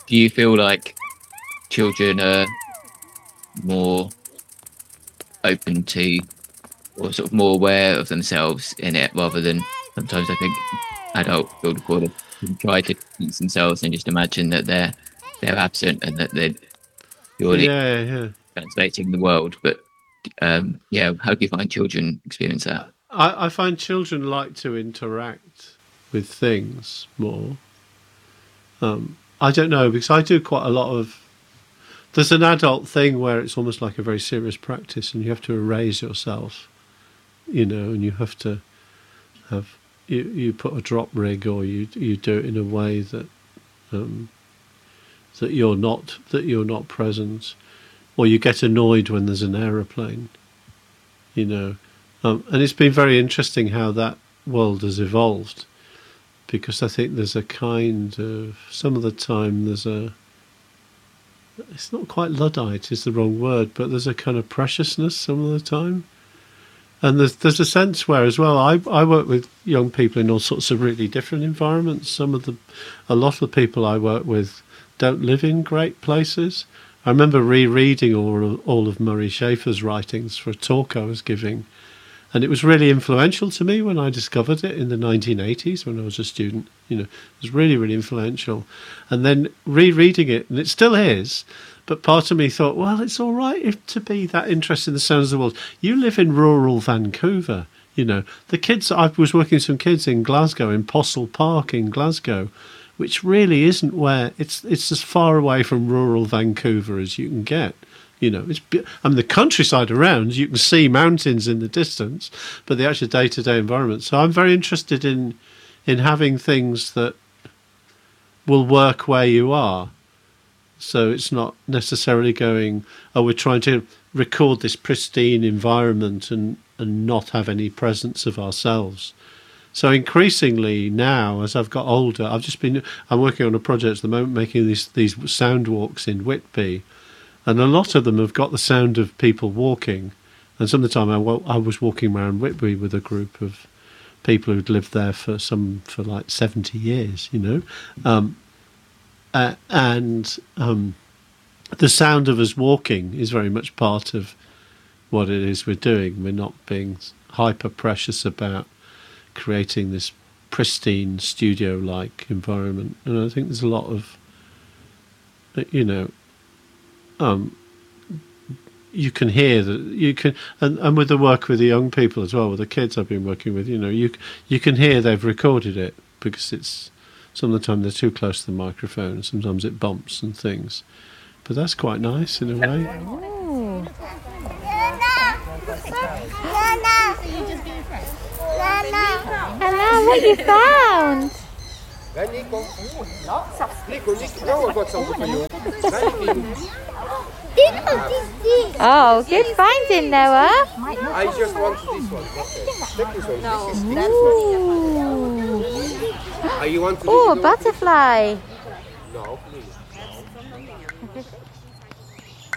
Do you feel like children are more open to, or sort of more aware of themselves in it, rather than sometimes I think adults feel the call to try to teach themselves and just imagine that they're absent and that they're purely Yeah. translating the world. But how do you find children experience that? I find children like to interact with things more. I don't know, because I do quite a lot of. There's an adult thing where it's almost like a very serious practice, and you have to erase yourself, and you have to have you put a drop rig, or you do it in a way that that you're not present, or you get annoyed when there's an aeroplane, and it's been very interesting how that world has evolved, because I think there's a kind of, some of the time there's a, it's not quite Luddite is the wrong word, but there's a kind of preciousness some of the time. And there's a sense where as well, I work with young people in all sorts of really different environments. A lot of the people I work with don't live in great places. I remember rereading all of Murray Schafer's writings for a talk I was giving, and it was really influential to me when I discovered it in the 1980s when I was a student. It was really, really influential. And then rereading it, and it still is, but part of me thought, well, it's all right to be that interested in the sounds of the world. You live in rural Vancouver. The kids, I was working with some kids in Glasgow, in Postle Park in Glasgow, which really isn't where, it's as far away from rural Vancouver as you can get. The countryside around, you can see mountains in the distance, but the actual day-to-day environment. So I'm very interested in having things that will work where you are. So it's not necessarily going, we're trying to record this pristine environment and not have any presence of ourselves. So increasingly now, as I've got older, I'm working on a project at the moment, making these sound walks in Whitby. And a lot of them have got the sound of people walking. And some of the time I was walking around Whitby with a group of people who'd lived there for like 70 years, and the sound of us walking is very much part of what it is we're doing. We're not being hyper precious about creating this pristine studio-like environment. And I think there's a lot of, you can hear that and with the work with the young people as well, with the kids I've been working with, you can hear they've recorded it, because it's some of the time they're too close to the microphone. Sometimes it bumps and things, but that's quite nice in a way. Ooh. Hello, what you found? Nico, I got something for you. Oh, good finding, Noah. I just want this one. Take this one. No. You want to Oh, a butterfly. No.